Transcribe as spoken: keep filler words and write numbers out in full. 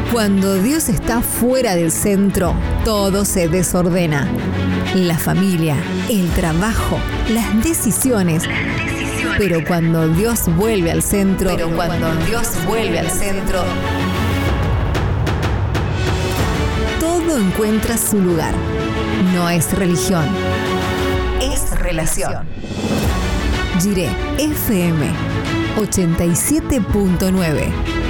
Cuando Dios está fuera del centro, todo se desordena. La familia, el trabajo, las decisiones. Las decisiones. Pero cuando Dios vuelve al centro, pero cuando Dios vuelve al centro, todo encuentra su lugar. No es religión, es relación. Jiré F M ochenta y siete punto nueve.